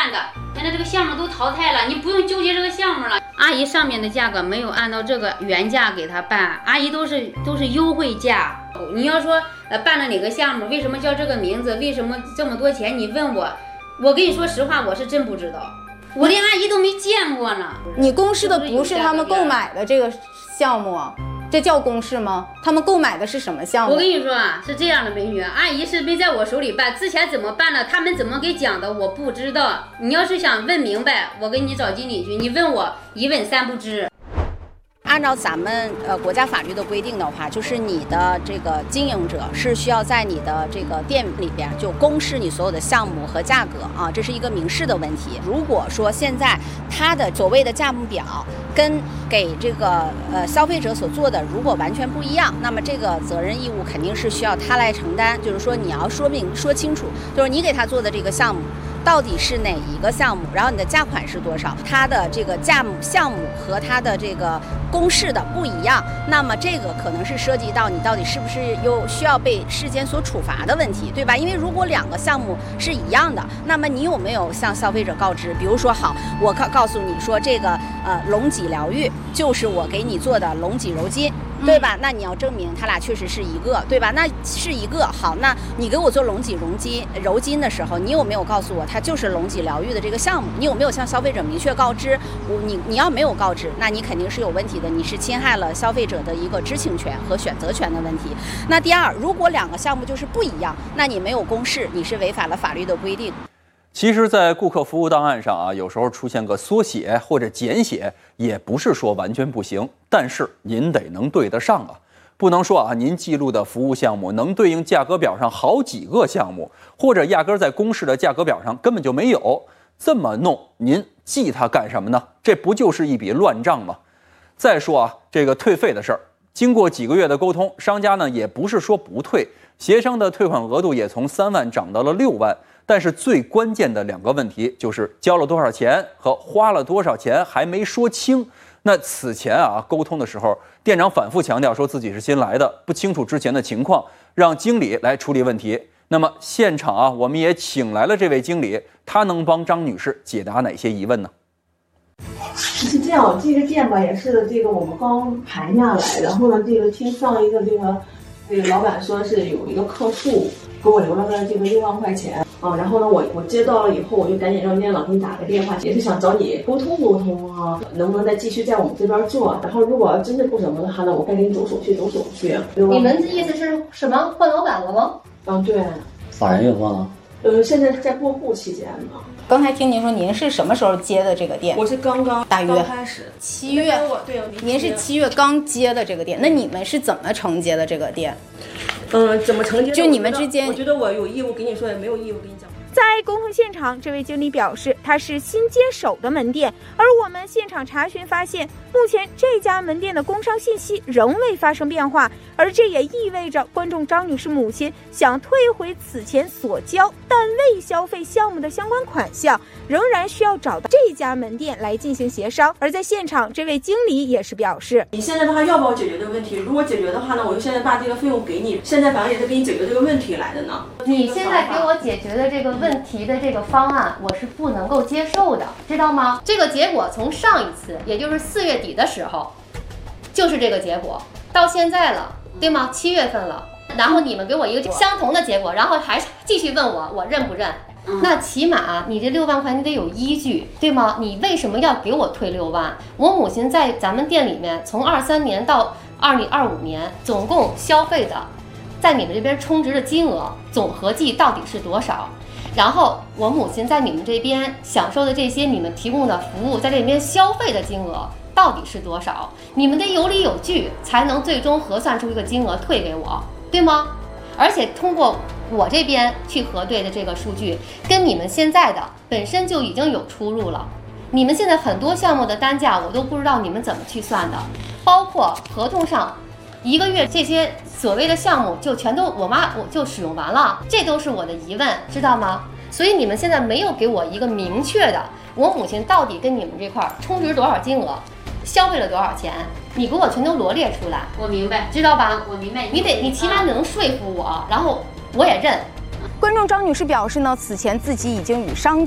办的，现在这个项目都淘汰了，你不用纠结这个项目了。阿姨上面的价格没有按照这个原价给他办，阿姨都是优惠价。你要说办了哪个项目，为什么叫这个名字，为什么这么多钱？你问我跟你说实话，我是真不知道，我连阿姨都没见过呢。 你公示的不是他们购买的这个项目，这叫公示吗？他们购买的是什么项目？ 我跟你说啊，是这样的，美女，阿姨是没在我手里办，之前怎么办的，他们怎么给讲的，我不知道。你要是想问明白，我给你找经理去，你问我一问三不知。 按照咱们国家法律的规定的话，就是你的这个经营者是需要在你的这个店里边就公示你所有的项目和价格啊，这是一个明示的问题。如果说现在他的所谓的价目表跟给这个消费者所做的如果完全不一样，那么这个责任义务肯定是需要他来承担。就是说你要说清楚，就是你给他做的这个项目到底是哪一个项目，然后你的价款是多少，它的这个项目和它的这个公示的不一样，那么这个可能是涉及到你到底是不是又需要被市监所处罚的问题，对吧？因为如果两个项目是一样的，那么你有没有向消费者告知？比如说，好，我告诉你说这个隆脊疗愈就是我给你做的隆脊柔筋。对吧？那你要证明它俩确实是一个，对吧？那是一个。好，那你给我做隆脊柔筋的时候，你有没有告诉我它就是隆脊疗愈的这个项目？你有没有向消费者明确告知？你要没有告知，那你肯定是有问题的，你是侵害了消费者的一个知情权和选择权的问题。那第二，如果两个项目就是不一样，那你没有公示，你是违反了法律的规定。 其实，在顾客服务档案上啊，有时候出现个缩写或者简写，也不是说完全不行，但是您得能对得上啊，不能说啊，您记录的服务项目能对应价格表上好几个项目，或者压根在公示的价格表上根本就没有，这么弄，您记它干什么呢？这不就是一笔乱账吗？再说啊，这个退费的事儿，经过几个月的沟通，商家呢也不是说不退，协商的退款额度也从3万涨到了6万。但是最关键的两个问题就是交了多少钱和花了多少钱还没说清。那此前啊沟通的时候，店长反复强调说自己是新来的，不清楚之前的情况，让经理来处理问题。那么现场啊，我们也请来了这位经理，他能帮张女士解答哪些疑问呢？ 是这样，这个店吧也是这个我们刚盘下来，然后呢，这个听上一个这个老板说是有一个客户给我留了个这个6万块钱啊，然后呢我接到了以后，我就赶紧让店长给你打个电话，也是想找你沟通啊，能不能再继续在我们这边做？然后如果真的不什么的话呢，我该给你走手续。 你们的意思是什么？换老板了吗？ 对， 法人也换了。 现在是在过户期间呢。 刚才听您说您是什么时候接的这个店？ 我是刚大约开始 7月。 对， 您是7月刚接的这个店，那你们是怎么承接的这个店？ 怎么承接？ 就你们之间， 我觉得我有义务跟你说，也没有义务跟你讲。 在沟通现场，这位经理表示，他是新接手的门店，而我们现场查询发现，目前这家门店的工商信息仍未发生变化，而这也意味着观众张女士母亲想退回此前所交但未消费项目的相关款项，仍然需要找到这家门店来进行协商。而在现场，这位经理也是表示， 你现在的话要不要解决这个问题？如果解决的话呢，我就现在把这个费用给你，现在反正也是给你解决这个问题来的呢。 你现在给我解决的这个问题的这个方案，我是不能够接受的，知道吗？这个结果从上一次，也就是4月底的时候，就是这个结果，到现在了，对吗？7月份了，然后你们给我一个相同的结果，然后还继续问我认不认？那起码你这6万块你得有依据，对吗？你为什么要给我退6万？我母亲在咱们店里面从23年到2025年总共消费的，在你们这边充值的金额总合计到底是多少？然后我母亲在你们这边享受的这些你们提供的服务，在这边消费的金额到底是多少？你们得有理有据，才能最终核算出一个金额退给我，对吗？而且通过我这边去核对的这个数据，跟你们现在的本身就已经有出入了。你们现在很多项目的单价我都不知道你们怎么去算的，包括合同上1个月这些所谓的项目就全都我就使用完了，这都是我的疑问，知道吗？所以你们现在没有给我一个明确的，我母亲到底跟你们这块充值多少金额，消费了多少钱，你给我全都罗列出来。 我明白， 知道吧？ 我明白。 你起码能说服我，然后我也认。 观众张女士表示呢，此前自己已经与商